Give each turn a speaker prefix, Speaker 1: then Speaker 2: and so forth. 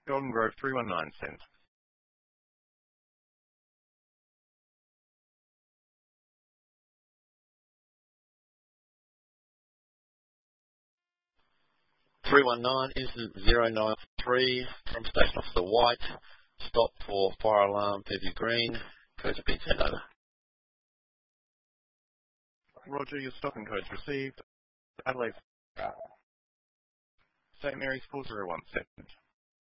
Speaker 1: Golden Grove 319 cent.
Speaker 2: Incident 093 from Station Officer White. Stop for fire alarm, Fairview Green. Codes have been sent over.
Speaker 1: Roger, your stop and codes received. Adelaide. St Mary's 401 cent.